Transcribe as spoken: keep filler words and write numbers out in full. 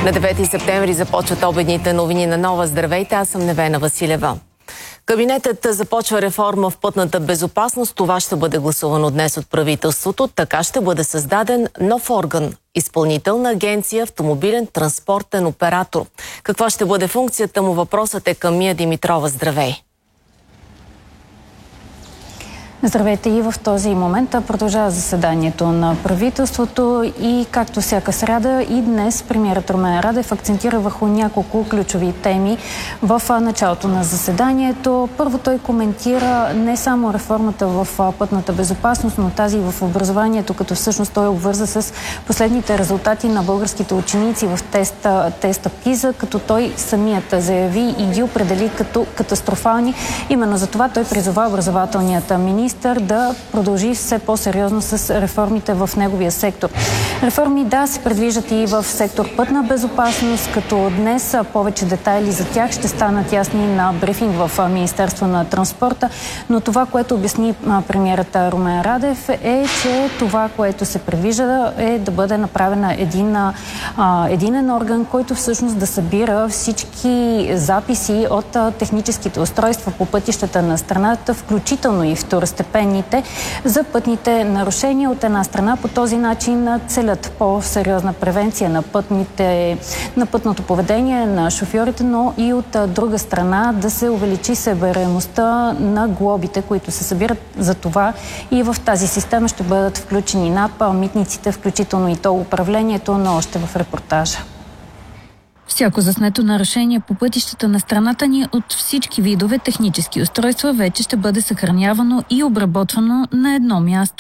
На девети септември започват обедните новини на Нова. Здравейте, аз съм Невена Василева. Кабинетът започва реформа в пътната безопасност. Това ще бъде гласувано днес от правителството. Така ще бъде създаден нов орган – Изпълнителна агенция автомобилен транспортен оператор. Каква ще бъде функцията му? Въпросът е към Мия Димитрова. Здравей! Здравейте, и в този момент продължава заседанието на правителството и както всяка сряда и днес премиерът Румен Радев акцентира върху няколко ключови теми в началото на заседанието. Първо той коментира не само реформата в пътната безопасност, но тази в образованието, като всъщност той обвърза с последните резултати на българските ученици в теста, теста ПИЗа, като той самият заяви и ги определи като катастрофални. Именно за това той призова образователният министр да продължи все по-сериозно с реформите в неговия сектор. Реформи, да, се предвиждат и в сектор пътна безопасност, като днес повече детайли за тях ще станат ясни на брифинг в Министерство на транспорта, но това, което обясни премиерът Румен Радев е, че това, което се предвижда е да бъде направена един а, единен орган, който всъщност да събира всички записи от а, техническите устройства по пътищата на страната, включително и второстепенните, за пътните нарушения. От една страна по този начин целят по-сериозна превенция на, пътните, на пътното поведение на шофьорите, но и от друга страна да се увеличи събираемостта на глобите, които се събират. За това и в тази система ще бъдат включени НАП, митниците, включително и тол управлението, но още в репортажа. Всяко заснето нарушение по пътищата на страната ни от всички видове технически устройства вече ще бъде съхранявано и обработвано на едно място.